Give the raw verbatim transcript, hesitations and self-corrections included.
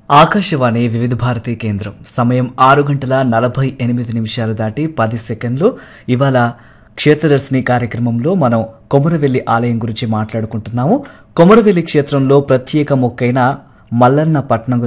ఆకాశవాణి వివిధ భారతి కేంద్రం సమయం ఆరు గంటల నలభై ఎనిమిది నిమిషాలు దాటి పది సెకండ్లు. ఇవాళ క్షేత్రదర్శిని కార్యక్రమంలో మనం కొమరవెల్లి ఆలయం గురించి మాట్లాడుకుంటున్నాము. కొమరవెల్లి క్షేత్రంలో ప్రత్యేక మొక్కైన మల్లన్న పట్నం